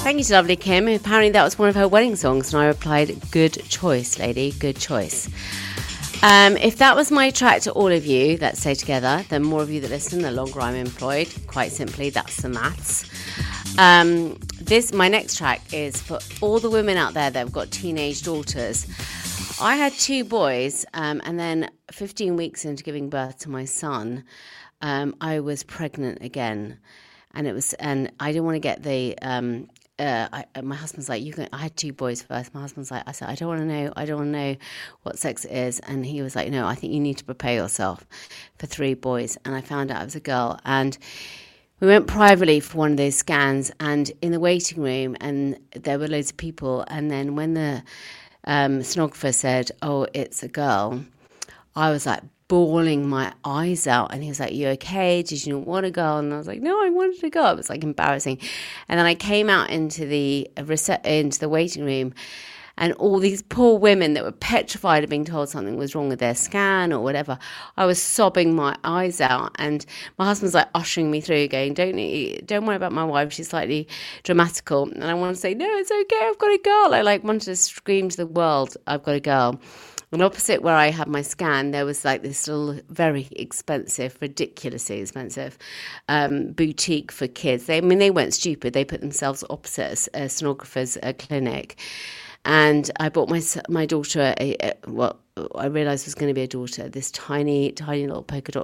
Thank you to lovely Kim. Apparently that was one of her wedding songs, and I replied, good choice, lady, good choice. If that was my track to all of you that stay together, the more of you that listen, the longer I'm employed. Quite simply, that's the maths. My next track is for all the women out there that have got teenage daughters. I had 2 boys, and then 15 weeks into giving birth to my son, I was pregnant again, and I didn't want to get the. My husband's like, I had 2 boys first. My husband's like, I said, I don't want to know what sex it is. And he was like, no, I think you need to prepare yourself for 3 boys. And I found out I was a girl. And we went privately for one of those scans, and in the waiting room, and there were loads of people. And then when the sonographer said, oh, it's a girl, I was like bawling my eyes out, and he was like, you okay? Did you not want a girl? And I was like, no, I wanted a girl. It was like embarrassing. And then I came out into the waiting room, and all these poor women that were petrified of being told something was wrong with their scan or whatever. I was sobbing my eyes out, and my husband's like ushering me through, going, don't worry about my wife, she's slightly dramatical. And I want to say, no, it's okay, I've got a girl. I wanted to scream to the world, I've got a girl. And opposite where I had my scan, there was like this little very expensive, ridiculously expensive boutique for kids. They weren't stupid. They put themselves opposite a sonographer's clinic. And I bought my daughter what I realised was going to be a daughter, this tiny, tiny little polka dot